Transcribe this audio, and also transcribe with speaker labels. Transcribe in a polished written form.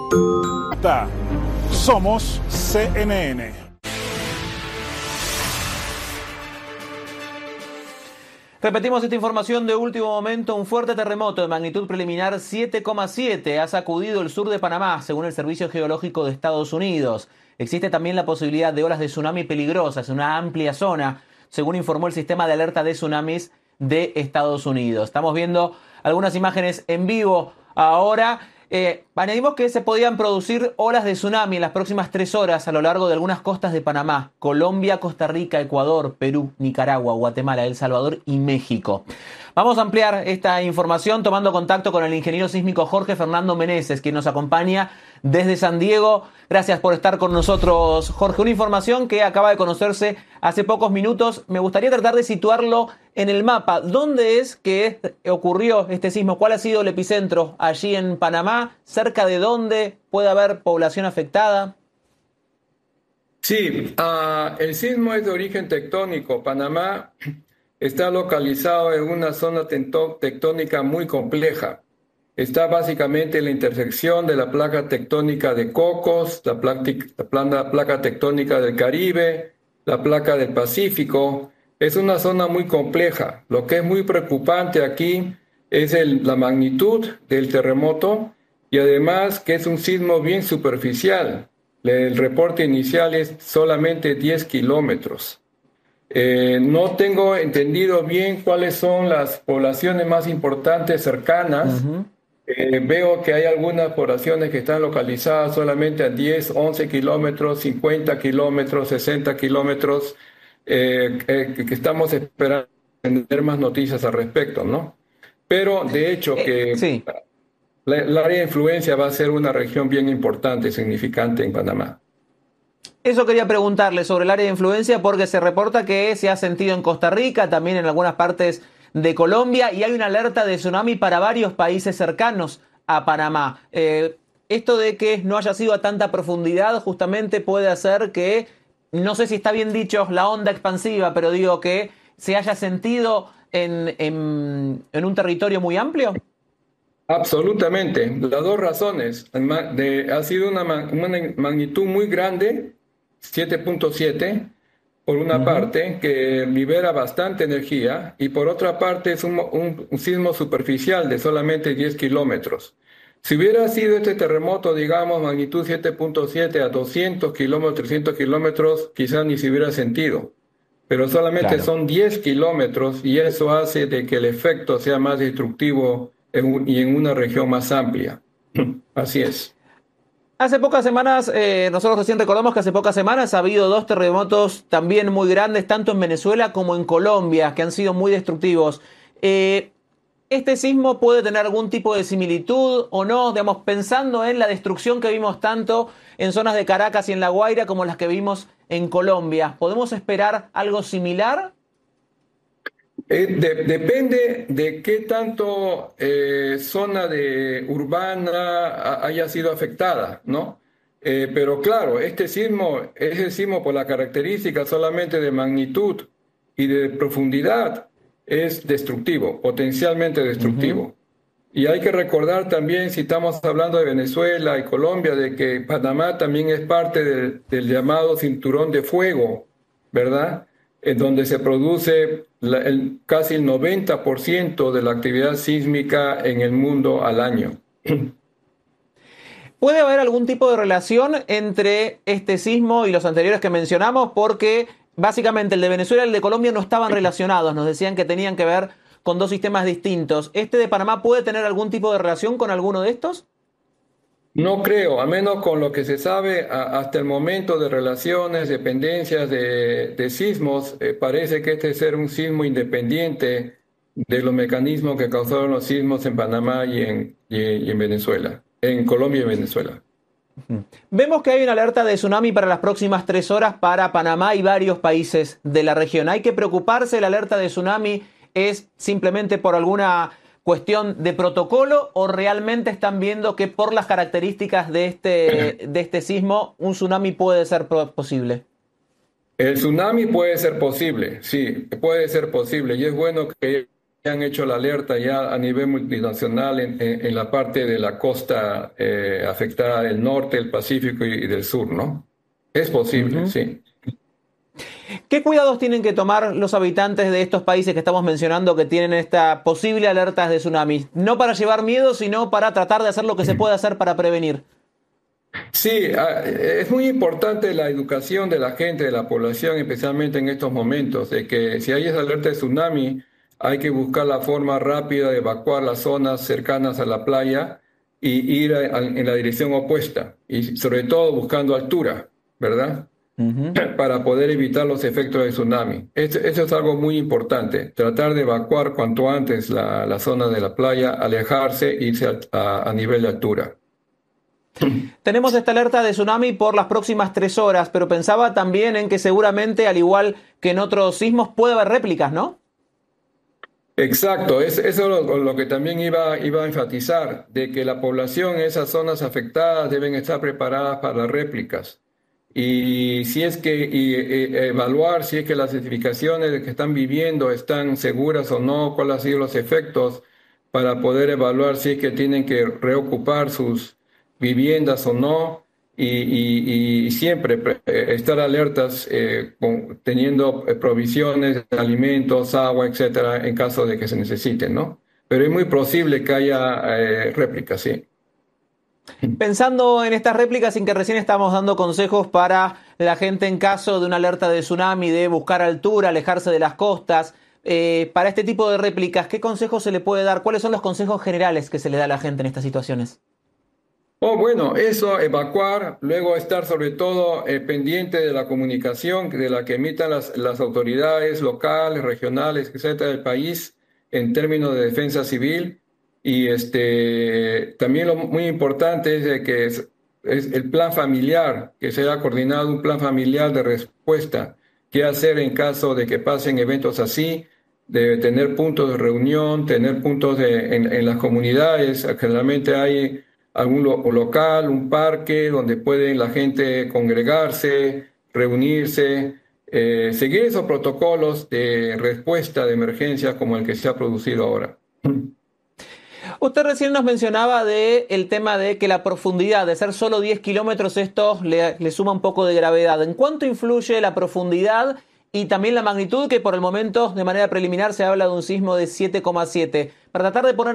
Speaker 1: Somos CNN.
Speaker 2: Repetimos esta información de último momento. Un fuerte terremoto de magnitud preliminar 7,7 ha sacudido el sur de Panamá, según el Servicio Geológico de Estados Unidos. Existe también la posibilidad de olas de tsunami peligrosas en una amplia zona, según informó el sistema de alerta de tsunamis de Estados Unidos. Estamos viendo algunas imágenes en vivo ahora. Añadimos que se podían producir olas de tsunami en las próximas 3 horas a lo largo de algunas costas de Panamá, Colombia, Costa Rica, Ecuador, Perú, Nicaragua, Guatemala, El Salvador y México. Vamos a ampliar esta información tomando contacto con el ingeniero sísmico Jorge Fernando Meneses, quien nos acompaña desde San Diego. Gracias por estar con nosotros, Jorge. Una información que acaba de conocerse hace pocos minutos. Me gustaría tratar de situarlo en el mapa. ¿Dónde es que ocurrió este sismo? ¿Cuál ha sido el epicentro allí en Panamá? ¿Cerca de dónde puede haber población afectada?
Speaker 3: Sí, el sismo es de origen tectónico. Panamá está localizado en una zona tectónica muy compleja. Está básicamente en la intersección de la placa tectónica de Cocos, la placa tectónica del Caribe, la placa del Pacífico. Es una zona muy compleja. Lo que es muy preocupante aquí es la magnitud del terremoto y además que es un sismo bien superficial. El reporte inicial es solamente 10 kilómetros. No tengo entendido bien cuáles son las poblaciones más importantes cercanas. Veo que hay algunas poblaciones que están localizadas solamente a 10, 11 kilómetros, 50 kilómetros, 60 kilómetros, que estamos esperando tener más noticias al respecto, ¿no? Pero de hecho que
Speaker 2: sí.
Speaker 3: El área de influencia va a ser una región bien importante y significante en Panamá.
Speaker 2: Eso quería preguntarle sobre el área de influencia porque se reporta que se ha sentido en Costa Rica, también en algunas partes de Colombia, y hay una alerta de tsunami para varios países cercanos a Panamá. Esto de que no haya sido a tanta profundidad justamente puede hacer que, no sé si está bien dicho la onda expansiva, pero digo que se haya sentido en un territorio muy amplio.
Speaker 3: Absolutamente, las dos razones. Ha sido una magnitud muy grande, 7.7, por una parte, que libera bastante energía, y por otra parte es un sismo superficial de solamente 10 kilómetros. Si hubiera sido este terremoto, digamos, magnitud 7.7 a 200 kilómetros, 300 kilómetros, quizás ni se hubiera sentido. Pero solamente son 10 kilómetros y eso hace de que el efecto sea más destructivo y en una región más amplia. Así es.
Speaker 2: Hace pocas semanas, nosotros recién recordamos que hace pocas semanas ha habido 2 terremotos también muy grandes, tanto en Venezuela como en Colombia, que han sido muy destructivos. ¿Este sismo puede tener algún tipo de similitud o no? Digamos, pensando en la destrucción que vimos tanto en zonas de Caracas y en La Guaira como las que vimos en Colombia, ¿podemos esperar algo similar?
Speaker 3: Depende de qué tanto zona urbana haya sido afectada, ¿no? Pero claro, ese sismo por la característica solamente de magnitud y de profundidad es destructivo, potencialmente destructivo. Y hay que recordar también, si estamos hablando de Venezuela y Colombia, de que Panamá también es parte del llamado cinturón de fuego, ¿verdad? En donde se produce casi el 90% de la actividad sísmica en el mundo al año.
Speaker 2: ¿Puede haber algún tipo de relación entre este sismo y los anteriores que mencionamos? Porque básicamente el de Venezuela y el de Colombia no estaban relacionados, nos decían que tenían que ver con 2 sistemas distintos. ¿Este de Panamá puede tener algún tipo de relación con alguno de estos?
Speaker 3: No creo, a menos con lo que se sabe hasta el momento de relaciones, dependencias de sismos, parece que este es un sismo independiente de los mecanismos que causaron los sismos en Panamá y en Venezuela, en Colombia y Venezuela.
Speaker 2: Vemos que hay una alerta de tsunami para las próximas 3 horas para Panamá y varios países de la región. ¿Hay que preocuparse? ¿La alerta de tsunami es simplemente por alguna cuestión de protocolo o realmente están viendo que por las características de este sismo un tsunami puede ser posible?
Speaker 3: El tsunami puede ser posible, sí, puede ser posible y es bueno que han hecho la alerta ya a nivel multinacional en la parte de la costa afectada del norte, del Pacífico y del sur, ¿no? Es posible, sí.
Speaker 2: ¿Qué cuidados tienen que tomar los habitantes de estos países que estamos mencionando que tienen esta posible alertas de tsunami? No para llevar miedo, sino para tratar de hacer lo que se puede hacer para prevenir.
Speaker 3: Sí, es muy importante la educación de la gente, de la población, especialmente en estos momentos, de que si hay esa alerta de tsunami, hay que buscar la forma rápida de evacuar las zonas cercanas a la playa y ir en la dirección opuesta, y sobre todo buscando altura, ¿verdad? Para poder evitar los efectos de tsunami. Eso es algo muy importante, tratar de evacuar cuanto antes la zona de la playa, alejarse, irse a nivel de altura.
Speaker 2: Tenemos esta alerta de tsunami por las próximas 3 horas, pero pensaba también en que seguramente, al igual que en otros sismos, puede haber réplicas, ¿no?
Speaker 3: Exacto, eso es lo que también iba a enfatizar, de que la población en esas zonas afectadas deben estar preparadas para las réplicas. Y si es que evaluar si es que las edificaciones que están viviendo están seguras o no, cuáles han sido los efectos, para poder evaluar si es que tienen que reocupar sus viviendas o no, y siempre estar alertas teniendo provisiones de alimentos, agua, etcétera, en caso de que se necesiten, ¿no? Pero es muy posible que haya réplicas, sí.
Speaker 2: Pensando en estas réplicas, sin que recién estamos dando consejos para la gente en caso de una alerta de tsunami, de buscar altura, alejarse de las costas, para este tipo de réplicas, ¿qué consejos se le puede dar? ¿Cuáles son los consejos generales que se le da a la gente en estas situaciones?
Speaker 3: Oh, bueno, eso, evacuar, luego estar sobre todo pendiente de la comunicación de la que emitan las autoridades locales, regionales, etcétera, del país en términos de defensa civil. Y también lo muy importante es de que es el plan familiar, que se haya coordinado un plan familiar de respuesta. ¿Qué hacer en caso de que pasen eventos así? De tener puntos de reunión, tener puntos en las comunidades. Generalmente hay algún local, un parque donde pueden la gente congregarse, reunirse, seguir esos protocolos de respuesta de emergencia como el que se ha producido ahora.
Speaker 2: Usted recién nos mencionaba el tema de que la profundidad, de ser solo 10 kilómetros, esto le suma un poco de gravedad. ¿En cuánto influye la profundidad y también la magnitud, que por el momento, de manera preliminar, se habla de un sismo de 7,7? Para tratar de poner